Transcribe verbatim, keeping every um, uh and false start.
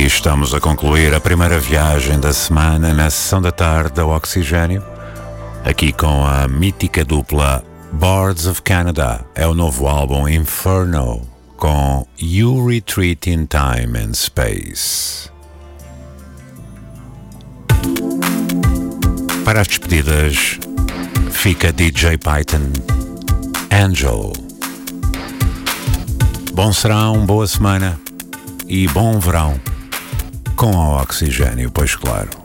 estamos a concluir a primeira viagem da semana na sessão da tarde da Oxigênio, aqui com a mítica dupla Boards of Canada. É o novo álbum Inferno, com You Retreat in Time and Space. Para as despedidas, fica D J Python, Angel. Bom serão, boa semana e bom verão com o Oxigênio, pois claro.